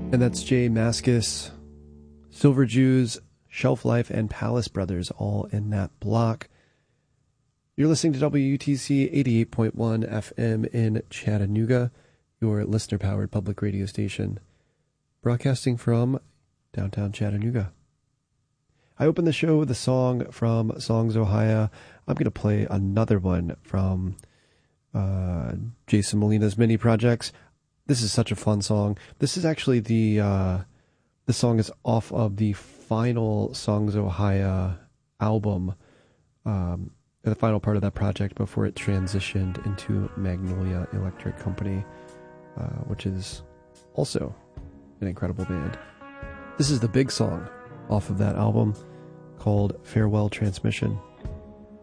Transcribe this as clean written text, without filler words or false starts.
And that's Jay Mascis, Silver Jews, Shelf Life, and Palace Brothers all in that block. You're listening to WUTC 88.1 FM in Chattanooga, your listener-powered public radio station, broadcasting from downtown Chattanooga. I opened the show with a song from Songs Ohio. I'm going to play another one from Jason Molina's mini projects. This is such a fun song. This is actually the song is off of the final Songs Ohio album, the final part of that project before it transitioned into Magnolia Electric Company, which is also an incredible band. This is the big song off of that album called Farewell Transmission.